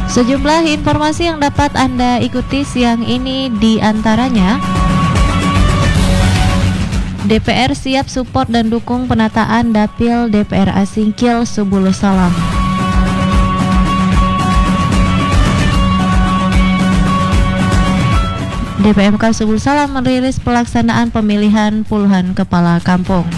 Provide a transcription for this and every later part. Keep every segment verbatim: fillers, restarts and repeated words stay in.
Sejumlah informasi yang dapat Anda ikuti siang ini di antaranya: D P R siap support dan dukung penataan dapil D P R A Singkil Subulu Salam. D P M K Subulu Salam merilis pelaksanaan pemilihan puluhan kepala kampung.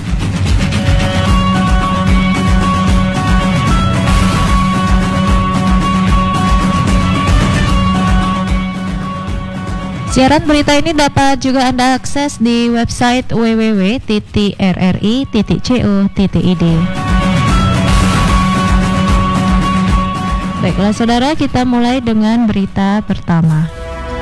Siaran berita ini dapat juga Anda akses di website w w w titik r r i titik co titik i d. Baiklah saudara, kita mulai dengan berita pertama.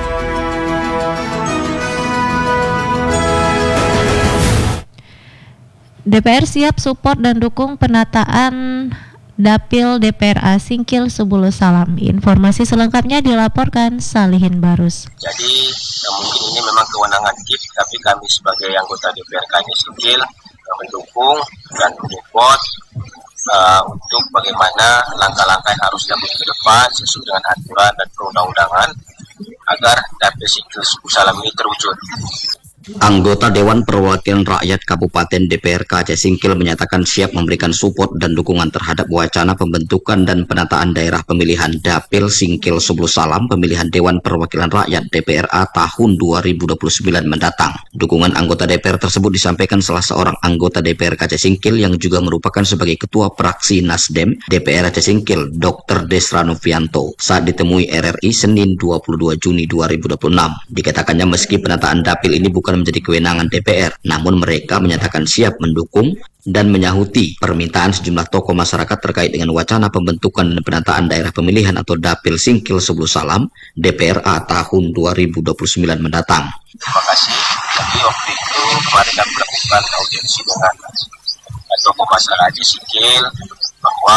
D P R siap support dan dukung penataan dapil D P R A Singkil Subulu Salam. Informasi selengkapnya dilaporkan Salihin Barus. Jadi ya mungkin ini memang kewenangan K I P, tapi kami sebagai anggota D P R K Singkil mendukung dan mensupport uh, untuk bagaimana langkah-langkah yang harus diambil ke depan sesuai dengan aturan dan perundang-undangan agar dapil Singkil Subulu Salam ini terwujud. Anggota Dewan Perwakilan Rakyat Kabupaten D P R K Aceh Singkil menyatakan siap memberikan support dan dukungan terhadap wacana pembentukan dan penataan daerah pemilihan Dapil Singkil Subulu Salam pemilihan Dewan Perwakilan Rakyat D P R A tahun dua ribu dua puluh sembilan mendatang. Dukungan anggota D P R tersebut disampaikan salah seorang anggota D P R K Aceh Singkil yang juga merupakan sebagai Ketua Praksi Nasdem D P R Aceh Singkil, Doktor Desra Novianto, saat ditemui R R I Senin dua puluh dua Juni dua ribu dua puluh enam. Dikatakannya meski penataan dapil ini bukan menjadi kewenangan D P R, namun mereka menyatakan siap mendukung dan menyahuti permintaan sejumlah tokoh masyarakat terkait dengan wacana pembentukan dan penataan daerah pemilihan atau Dapil Singkil Subulu Salam D P R A tahun dua ribu dua puluh sembilan mendatang. Terima kasih. Jadi waktu itu kemarin kami melakukan audiensi dengan tokoh masyarakat Aceh Singkil bahwa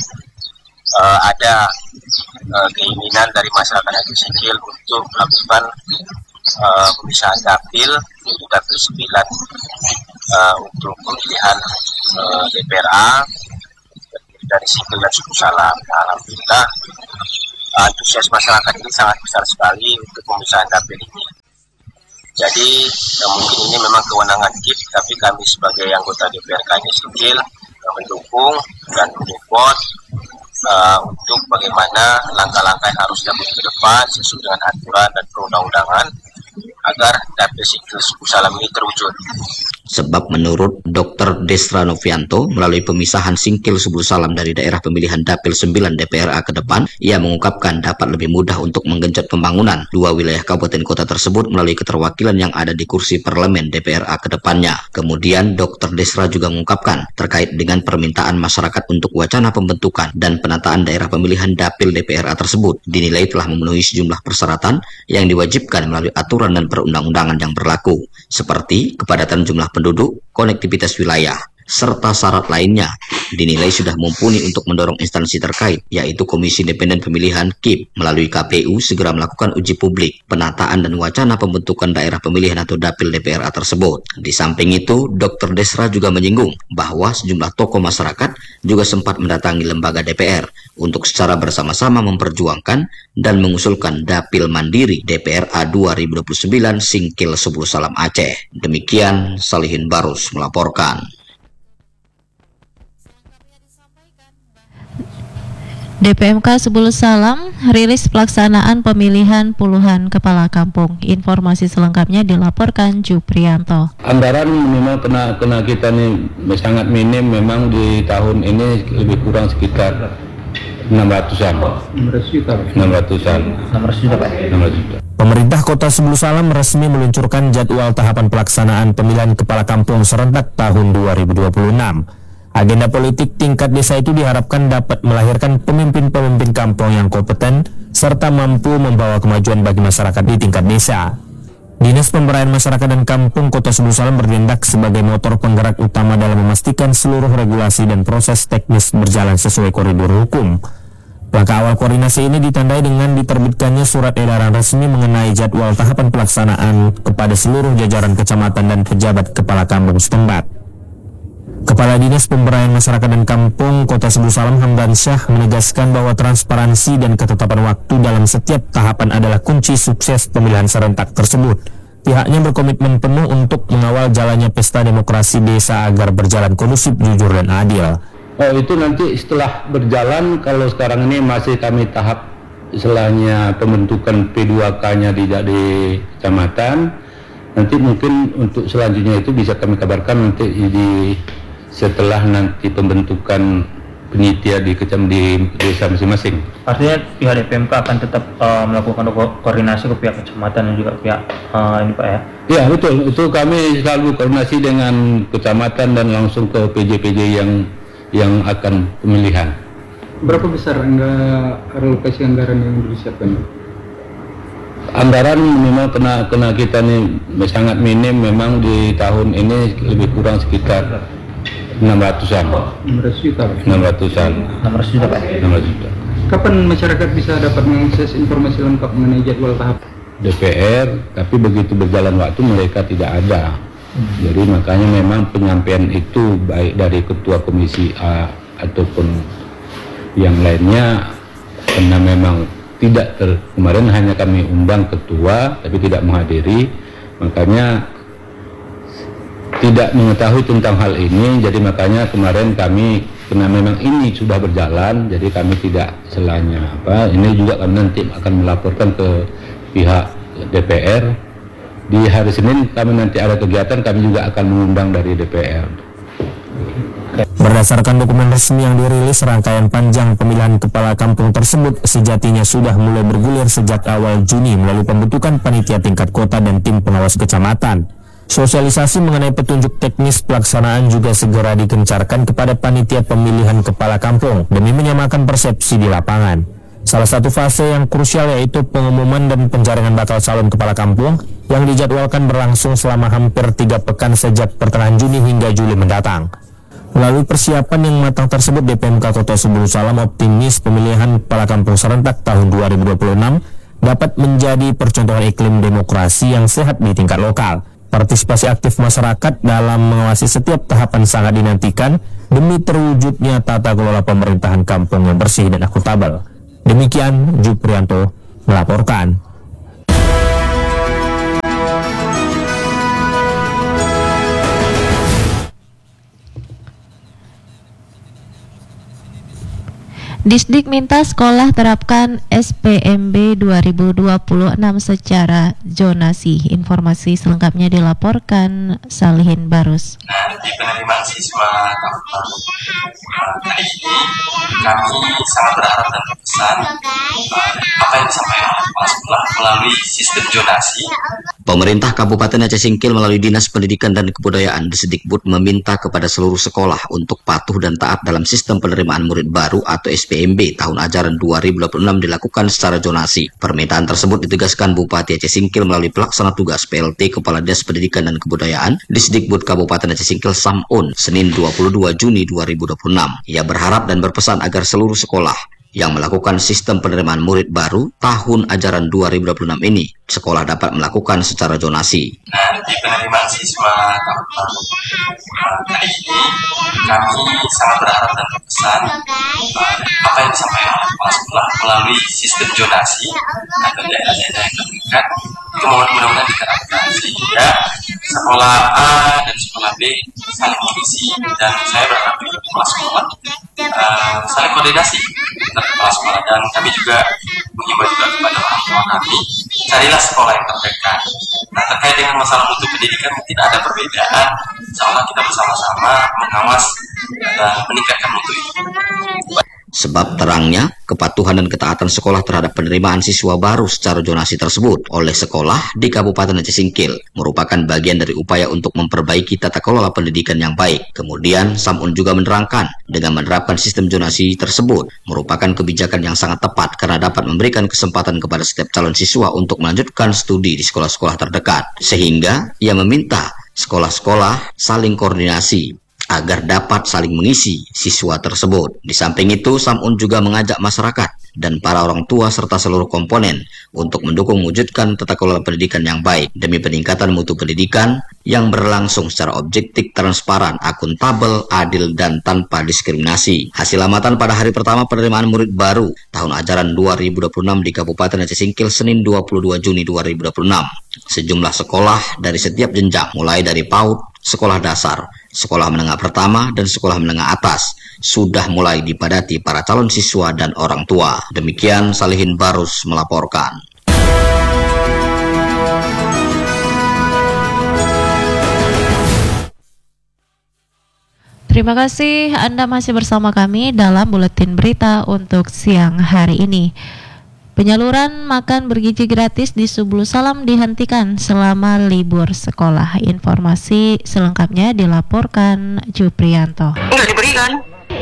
uh, ada uh, keinginan dari masyarakat Aceh Singkil untuk melakukan Uh, pemisahan dapil untuk dapil sembilan uh, untuk pemilihan uh, D P R A dari Singkil dan Subulu Salam. Nah, alhamdulillah uh, antusias masyarakat ini sangat besar sekali untuk pemisahan dapil ini. Jadi uh, mungkin ini memang kewenangan K I P, tapi kami sebagai anggota D P R K Singkil uh, mendukung dan mensupport uh, untuk bagaimana langkah-langkah yang harus diambil ke depan sesuai dengan aturan dan perundang-undangan agar dapil Singkil Subulu Salam ini terwujud. Sebab menurut Doktor Desra Novianto, melalui pemisahan Singkil Subulu Salam dari daerah pemilihan Dapil sembilan D P R A ke depan, ia mengungkapkan dapat lebih mudah untuk menggenjot pembangunan dua wilayah kabupaten kota tersebut melalui keterwakilan yang ada di kursi parlemen D P R A ke depannya. Kemudian Doktor Desra juga mengungkapkan terkait dengan permintaan masyarakat untuk wacana pembentukan dan penataan daerah pemilihan Dapil D P R A tersebut dinilai telah memenuhi sejumlah persyaratan yang diwajibkan melalui aturan dan perundang-undangan yang berlaku, seperti kepadatan jumlah penduduk, konektivitas wilayah, serta syarat lainnya dinilai sudah mumpuni untuk mendorong instansi terkait, yaitu Komisi Independen Pemilihan K I P melalui K P U segera melakukan uji publik, penataan dan wacana pembentukan daerah pemilihan atau dapil D P R A tersebut. Di samping itu, Doktor Desra juga menyinggung bahwa sejumlah tokoh masyarakat juga sempat mendatangi lembaga D P R untuk secara bersama-sama memperjuangkan dan mengusulkan dapil mandiri D P R A dua ribu dua puluh sembilan Singkil Subulu Salam Aceh. Demikian Salihin Barus melaporkan. D P M K Subulu Salam rilis pelaksanaan pemilihan puluhan kepala kampung. Informasi selengkapnya dilaporkan Juprianto. Anggaran memang kena kena kita nih sangat minim, memang di tahun ini lebih kurang sekitar enam ratusan. enam ratusan. enam ratus juta, Pak. enam ratus juta. Pemerintah Kota Subulu Salam resmi meluncurkan jadwal tahapan pelaksanaan pemilihan kepala kampung serentak tahun dua ribu dua puluh enam. Agenda politik tingkat desa itu diharapkan dapat melahirkan pemimpin-pemimpin kampung yang kompeten serta mampu membawa kemajuan bagi masyarakat di tingkat desa. Dinas Pemberdayaan Masyarakat dan Kampung Kota Subulu Salam bertindak sebagai motor penggerak utama dalam memastikan seluruh regulasi dan proses teknis berjalan sesuai koridor hukum. Langkah awal koordinasi ini ditandai dengan diterbitkannya surat edaran resmi mengenai jadwal tahapan pelaksanaan kepada seluruh jajaran kecamatan dan pejabat kepala kampung setempat. Kepala Dinas Pemberdayaan Masyarakat dan Kampung Kota Sebulu Salam Hamdan Syah menegaskan bahwa transparansi dan ketetapan waktu dalam setiap tahapan adalah kunci sukses pemilihan serentak tersebut. Pihaknya berkomitmen penuh untuk mengawal jalannya pesta demokrasi desa agar berjalan kondusif, jujur, dan adil. Oh, itu nanti setelah berjalan, kalau sekarang ini masih kami tahap istilahnya pembentukan P dua K-nya di, di kecamatan. Nanti mungkin untuk selanjutnya itu bisa kami kabarkan nanti di setelah nanti pembentukan penitia di kecam di desa masing-masing. Artinya pihak D P M K akan tetap uh, melakukan ko- koordinasi ke pihak kecamatan dan juga pihak uh, ini Pak ya? Ya betul, itu kami selalu koordinasi dengan kecamatan dan langsung ke P J P J yang yang akan pemilihan. Berapa besar anggaran alokasi anggaran yang disiapkan? Anggaran memang kena kena kita nih sangat minim, memang di tahun ini lebih kurang sekitar enam ratusan. enam ratus juta. enam ratusan. enam ratus juta Pak. enam ratus juta. Kapan masyarakat bisa dapat mengakses informasi lengkap mengenai jadwal tahap? D P R, tapi begitu berjalan waktu mereka tidak ada. Hmm. Jadi makanya memang penyampaian itu baik dari ketua komisi A ataupun yang lainnya, karena memang tidak ter kemarin hanya kami undang ketua tapi tidak menghadiri, makanya tidak mengetahui tentang hal ini. Jadi makanya kemarin kami, karena memang ini sudah berjalan, jadi kami tidak selanya apa ini juga kami nanti akan melaporkan ke pihak D P R. Di hari Senin kami nanti ada kegiatan, kami juga akan mengundang dari D P R. Berdasarkan dokumen resmi yang dirilis, rangkaian panjang pemilihan kepala kampung tersebut sejatinya sudah mulai bergulir sejak awal Juni melalui pembentukan panitia tingkat kota dan tim pengawas kecamatan. Sosialisasi mengenai petunjuk teknis pelaksanaan juga segera digencarkan kepada panitia pemilihan kepala kampung demi menyamakan persepsi di lapangan. Salah satu fase yang krusial yaitu pengumuman dan penjaringan bakal calon kepala kampung yang dijadwalkan berlangsung selama hampir tiga pekan sejak pertengahan Juni hingga Juli mendatang. Melalui persiapan yang matang tersebut, D P M K Kota Sebulu Salam optimis pemilihan kepala kampung serentak tahun dua ribu dua puluh enam dapat menjadi percontohan iklim demokrasi yang sehat di tingkat lokal. Partisipasi aktif masyarakat dalam mengawasi setiap tahapan sangat dinantikan demi terwujudnya tata kelola pemerintahan kampung yang bersih dan akuntabel. Demikian Juprianto melaporkan. Disdik minta sekolah terapkan S P M B dua ribu dua puluh enam secara zonasi. Informasi selengkapnya dilaporkan Salihin Barus. Nah, di penerimaan siswa tahun baru uh, kali ini, kami sangat berharap dan berpesan uh, apa yang disampaikan oleh kepala sekolah melalui sistem zonasi. Pemerintah Kabupaten Aceh Singkil melalui Dinas Pendidikan dan Kebudayaan Desdikbud meminta kepada seluruh sekolah untuk patuh dan taat dalam sistem penerimaan murid baru atau S P M B tahun ajaran dua ribu dua puluh enam dilakukan secara zonasi. Permintaan tersebut ditegaskan Bupati Aceh Singkil melalui pelaksana tugas P L T Kepala Dinas Pendidikan dan Kebudayaan Desdikbud Kabupaten Aceh Singkil Samun Senin dua puluh dua Juni dua ribu dua puluh enam. Ia berharap dan berpesan agar seluruh sekolah yang melakukan sistem penerimaan murid baru tahun ajaran dua ribu dua puluh enam ini sekolah dapat melakukan secara zonasi. Nah, di penerimaan siswa tahun baru uh, kali ini, kami sangat berharap dan berpesan uh, apa yang disampaikan oleh kepala sekolah melalui sistem zonasi atau daerah-daerah yang terdekat itu mudah-mudahan diterapkan sehingga sekolah A dan sekolah B saling mengisi, dan saya berharap di kepala sekolah uh, saling koordinasi antara kepala sekolah, dan kami juga mengimbau juga kepada orang tua kami, carilah sekolah yang terdekat. Nah, terkait dengan masalah mutu pendidikan tidak ada perbedaan, insya Allah kita bersama-sama mengawas dan meningkatkan mutu itu. Sebab terangnya, kepatuhan dan ketaatan sekolah terhadap penerimaan siswa baru secara zonasi tersebut oleh sekolah di Kabupaten Aceh Singkil merupakan bagian dari upaya untuk memperbaiki tata kelola pendidikan yang baik. Kemudian, Samun juga menerangkan, dengan menerapkan sistem zonasi tersebut merupakan kebijakan yang sangat tepat karena dapat memberikan kesempatan kepada setiap calon siswa untuk melanjutkan studi di sekolah-sekolah terdekat. Sehingga, ia meminta sekolah-sekolah saling koordinasi agar dapat saling mengisi siswa tersebut. Di samping itu, Samun juga mengajak masyarakat dan para orang tua serta seluruh komponen untuk mendukung mewujudkan tata kelola pendidikan yang baik demi peningkatan mutu pendidikan yang berlangsung secara objektif, transparan, akuntabel, adil, dan tanpa diskriminasi. Hasil amatan pada hari pertama penerimaan murid baru tahun ajaran dua ribu dua puluh enam di Kabupaten Aceh Singkil Senin dua puluh dua Juni dua ribu dua puluh enam. Sejumlah sekolah dari setiap jenjang mulai dari PAUD, sekolah dasar, sekolah menengah pertama, dan sekolah menengah atas sudah mulai dipadati para calon siswa dan orang tua. Demikian Salihin Barus melaporkan. Terima kasih Anda masih bersama kami dalam Buletin Berita untuk siang hari ini. Penyaluran makan bergizi gratis di Subulu Salam dihentikan selama libur sekolah. Informasi selengkapnya dilaporkan Juprianto. Enggak diberikan.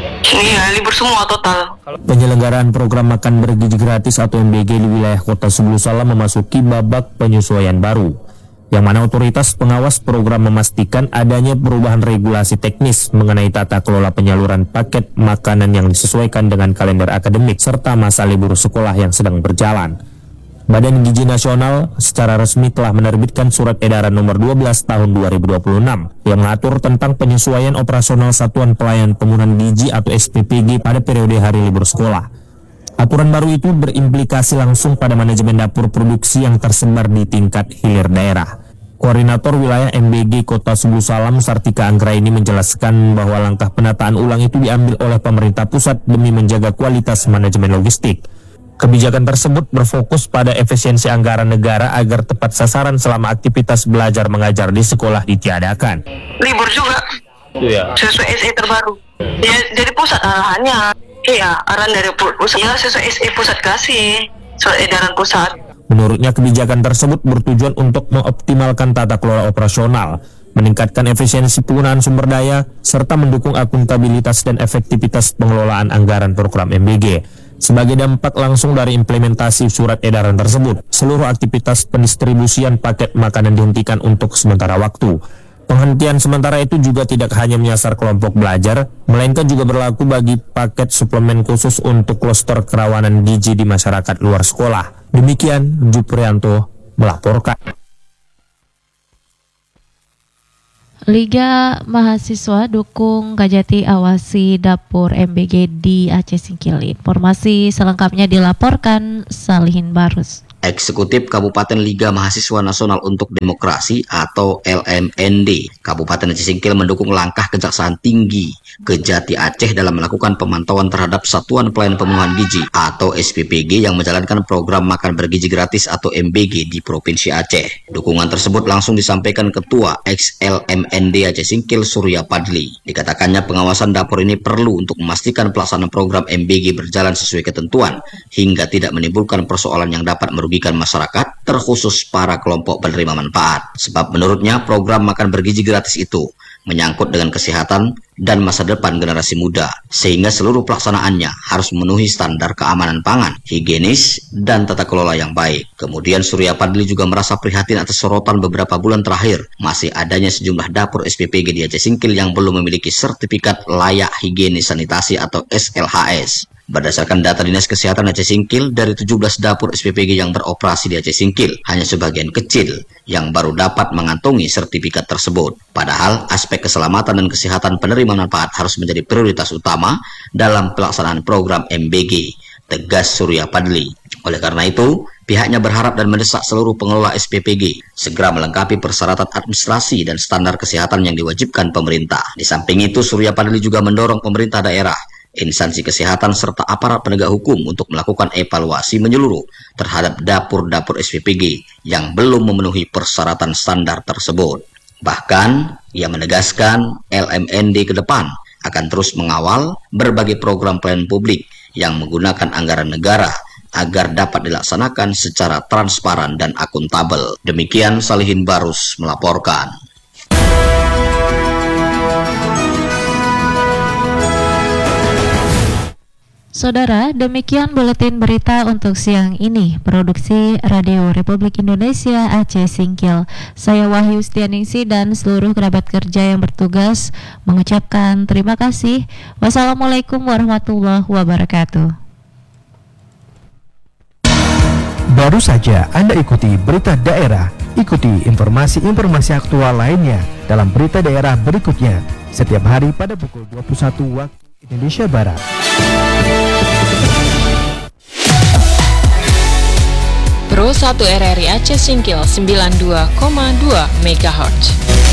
Iya, libur semua total. Penyelenggaraan program makan bergizi gratis atau M B G di wilayah Kota Subulu Salam memasuki babak penyesuaian baru, yang mana otoritas pengawas program memastikan adanya perubahan regulasi teknis mengenai tata kelola penyaluran paket makanan yang disesuaikan dengan kalender akademik serta masa libur sekolah yang sedang berjalan. Badan Gizi Nasional secara resmi telah menerbitkan Surat Edaran Nomor dua belas Tahun dua ribu dua puluh enam yang mengatur tentang penyesuaian operasional Satuan Pelayanan Pemenuhan Gizi atau S P P G pada periode hari libur sekolah. Aturan baru itu berimplikasi langsung pada manajemen dapur produksi yang tersebar di tingkat hilir daerah. Koordinator Wilayah M B G Kota Subulu Salam Sartika Anggraini menjelaskan bahwa langkah penataan ulang itu diambil oleh pemerintah pusat demi menjaga kualitas manajemen logistik. Kebijakan tersebut berfokus pada efisiensi anggaran negara agar tepat sasaran selama aktivitas belajar mengajar di sekolah ditiadakan. Libur juga. Iya. Sesuai S E terbaru. Ya, dari pusat arahannya. Iya, arahan dari pusat. Ya, sesuai S E pusat kasih. Surat edaran pusat. Menurutnya kebijakan tersebut bertujuan untuk mengoptimalkan tata kelola operasional, meningkatkan efisiensi penggunaan sumber daya, serta mendukung akuntabilitas dan efektivitas pengelolaan anggaran program M B G. Sebagai dampak langsung dari implementasi surat edaran tersebut, seluruh aktivitas pendistribusian paket makanan dihentikan untuk sementara waktu. Penghentian sementara itu juga tidak hanya menyasar kelompok belajar, melainkan juga berlaku bagi paket suplemen khusus untuk kloster kerawanan gizi di masyarakat luar sekolah. Demikian Juprianto melaporkan. Liga Mahasiswa dukung Kajati awasi dapur M B G di Aceh Singkil. Informasi selengkapnya dilaporkan Salihin Barus. Eksekutif Kabupaten Liga Mahasiswa Nasional untuk Demokrasi atau L M N D Kabupaten Aceh Singkil mendukung langkah Kejaksaan Tinggi Kejati Aceh dalam melakukan pemantauan terhadap Satuan Pelayanan Pemenuhan Gizi atau S P P G yang menjalankan program makan bergizi gratis atau M B G di Provinsi Aceh. Dukungan tersebut langsung disampaikan Ketua X L M N D Aceh Singkil Surya Padli. Dikatakannya pengawasan dapur ini perlu untuk memastikan pelaksanaan program M B G berjalan sesuai ketentuan hingga tidak menimbulkan persoalan yang dapat merugikan merugikan masyarakat, terkhusus para kelompok penerima manfaat. Sebab menurutnya program makan bergizi gratis itu menyangkut dengan kesehatan dan masa depan generasi muda, sehingga seluruh pelaksanaannya harus memenuhi standar keamanan pangan, higienis, dan tata kelola yang baik. Kemudian Surya Padli juga merasa prihatin atas sorotan beberapa bulan terakhir masih adanya sejumlah dapur S P P G di Aceh Singkil yang belum memiliki sertifikat layak higienis sanitasi atau S L H S. Berdasarkan data Dinas Kesehatan Aceh Singkil, dari tujuh belas dapur S P P G yang beroperasi di Aceh Singkil, hanya sebagian kecil yang baru dapat mengantongi sertifikat tersebut. Padahal aspek keselamatan dan kesehatan penerima manfaat harus menjadi prioritas utama dalam pelaksanaan program M B G, tegas Surya Padli. Oleh karena itu, pihaknya berharap dan mendesak seluruh pengelola S P P G segera melengkapi persyaratan administrasi dan standar kesehatan yang diwajibkan pemerintah. Di samping itu, Surya Padli juga mendorong pemerintah daerah, instansi kesehatan serta aparat penegak hukum untuk melakukan evaluasi menyeluruh terhadap dapur-dapur S P P G yang belum memenuhi persyaratan standar tersebut. Bahkan, ia menegaskan L M N D ke depan akan terus mengawal berbagai program pelayanan publik yang menggunakan anggaran negara agar dapat dilaksanakan secara transparan dan akuntabel. Demikian Salihin Barus melaporkan. Saudara, demikian buletin berita untuk siang ini. Produksi Radio Republik Indonesia Aceh Singkil. Saya Wahyu Stianingsi dan seluruh kerabat kerja yang bertugas mengucapkan terima kasih. Wassalamualaikum warahmatullahi wabarakatuh. Baru saja Anda ikuti berita daerah. Ikuti informasi-informasi aktual lainnya dalam berita daerah berikutnya setiap hari pada pukul dua puluh satu waktu Indonesia Barat. Pro satu R R I Aceh Singkil sembilan puluh dua koma dua megahertz.